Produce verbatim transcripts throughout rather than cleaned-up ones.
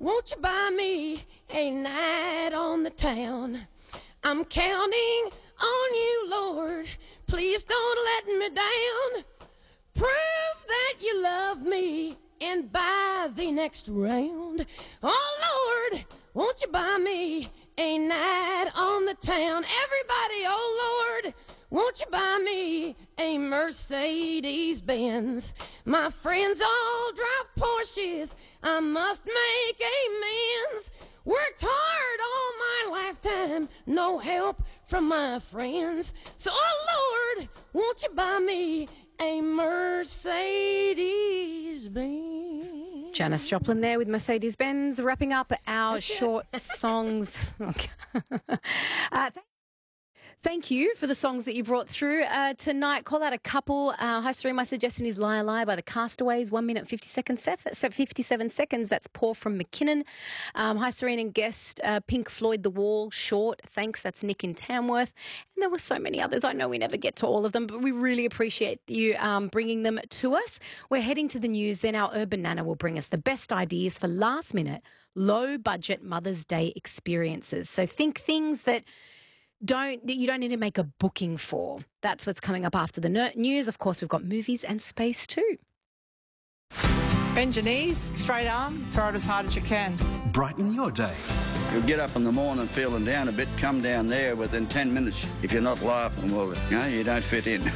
won't you buy me a night on the town? I'm counting on you, Lord, please don't let me down. Prove that you love me and buy the next round. Oh, Lord, won't you buy me a night on the town? Everybody, oh, Lord, won't you buy me a Mercedes-Benz? My friends all drive Porsches, I must make amends. Worked hard all my lifetime, no help from my friends. So, oh, Lord, won't you buy me a Mercedes-Benz? Janis Joplin there with Mercedes-Benz, wrapping up our short songs. uh, th- Thank you for the songs that you brought through uh, tonight. Call out a couple. Uh, hi, Serene. My suggestion is Liar Liar by the Castaways. One minute, fifty seconds, fifty-seven seconds. That's Paul from McKinnon. Um, hi, Serene and guest. Uh, Pink Floyd, The Wall, Short. Thanks. That's Nick in Tamworth. And there were so many others. I know we never get to all of them, but we really appreciate you um, bringing them to us. We're heading to the news. Then our Urban Nana will bring us the best ideas for last minute, low budget Mother's Day experiences. So think things that Don't you don't need to make a booking for. That's what's coming up after the news. Of course, we've got movies and space too. Bend your knees, straight arm, throw it as hard as you can. Brighten your day. You get up in the morning feeling down a bit, come down there within ten minutes. If you're not laughing, well, you know, you don't fit in.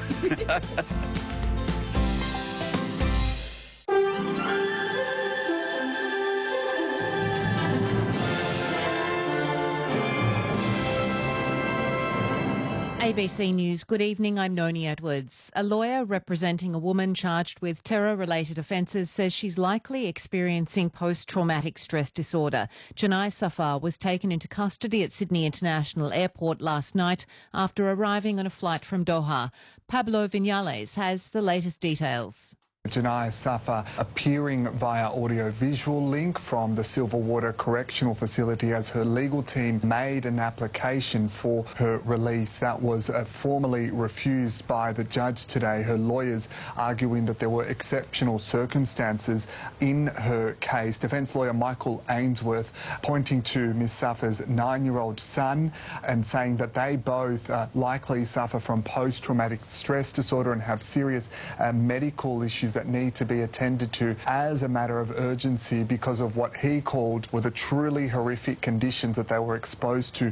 A B C News, good evening, I'm Noni Edwards. A lawyer representing a woman charged with terror-related offences says she's likely experiencing post-traumatic stress disorder. Janai Safar was taken into custody at Sydney International Airport last night after arriving on a flight from Doha. Pablo Vinales has the latest details. Janai Safar appearing via audio-visual link from the Silverwater Correctional Facility as her legal team made an application for her release. That was uh, formally refused by the judge today, her lawyers arguing that there were exceptional circumstances in her case. Defence lawyer Michael Ainsworth pointing to Miss Safar's nine-year-old son and saying that they both uh, likely suffer from post-traumatic stress disorder and have serious uh, medical issues that need to be attended to as a matter of urgency because of what he called were the truly horrific conditions that they were exposed to.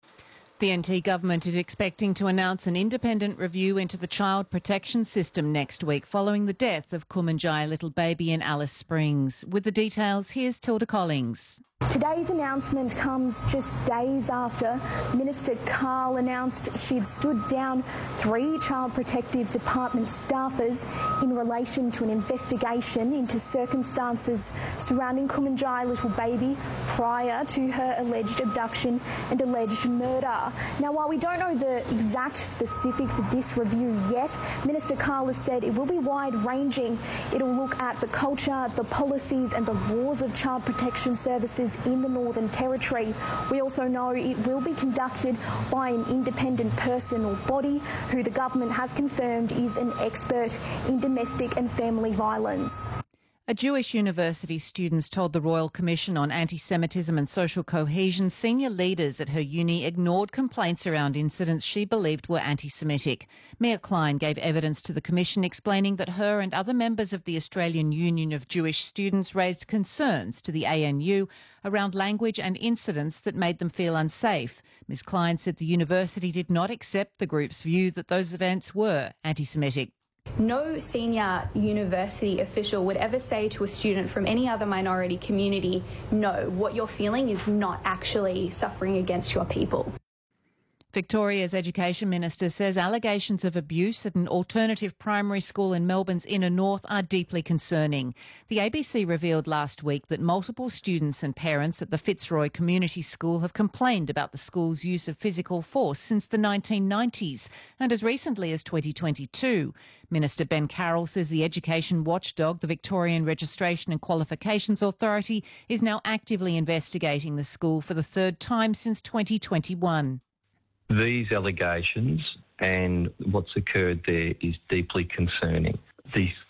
The N T government is expecting to announce an independent review into the child protection system next week following the death of Kumanjai little baby in Alice Springs. With the details, here's Tilda Collings. Today's announcement comes just days after Minister Carl announced she'd stood down three Child Protective Department staffers in relation to an investigation into circumstances surrounding Kumanjai little baby prior to her alleged abduction and alleged murder. Now, while we don't know the exact specifics of this review yet, Minister Carl has said it will be wide-ranging. It'll look at the culture, the policies and the laws of child protection services in the Northern Territory. We also know it will be conducted by an independent person or body who the government has confirmed is an expert in domestic and family violence. A Jewish university student told the Royal Commission on Anti-Semitism and Social Cohesion senior leaders at her uni ignored complaints around incidents she believed were anti-Semitic. Mia Klein gave evidence to the Commission explaining that her and other members of the Australian Union of Jewish Students raised concerns to the A N U around language and incidents that made them feel unsafe. Miz Klein said the university did not accept the group's view that those events were anti-Semitic. No senior university official would ever say to a student from any other minority community, no, what you're feeling is not actually suffering against your people. Victoria's Education Minister says allegations of abuse at an alternative primary school in Melbourne's inner north are deeply concerning. The A B C revealed last week that multiple students and parents at the Fitzroy Community School have complained about the school's use of physical force since the nineteen nineties and as recently as twenty twenty-two. Minister Ben Carroll says the education watchdog, the Victorian Registration and Qualifications Authority, is now actively investigating the school for the third time since twenty twenty-one. These allegations and what's occurred there is deeply concerning. The